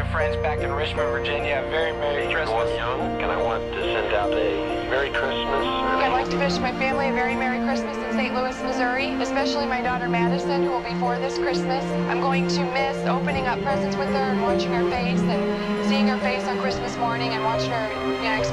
your friends back in Richmond, Virginia a very Merry Christmas. Young, and I want to send out a Merry Christmas. I'd like to wish my family a very Merry Christmas in St. Louis, Missouri, especially my daughter Madison, who will be 4 this Christmas. I'm going to miss opening up presents with her and watching her face and seeing her face on Christmas morning and watching her,